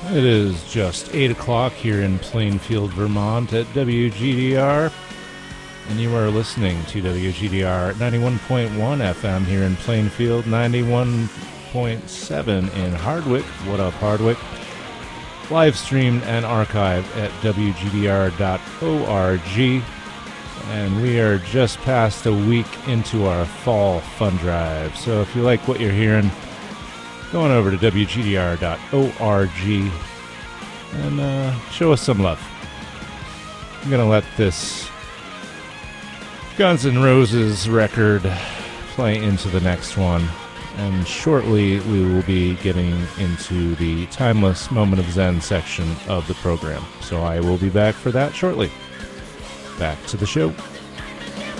It is just 8 o'clock here in Plainfield, Vermont at WGDR, and you are listening to WGDR 91.1 FM here in Plainfield, 91.7 in Hardwick. What up, Hardwick? Live streamed and archived at WGDR.org, and we are just past a week into our fall fun drive. So if you like what you're hearing, go on over to WGDR.org and show us some love. I'm going to let this Guns N' Roses record play into the next one, and shortly we will be getting into the Timeless Moment of Zen section of the program. So I will be back for that shortly. Back to the show.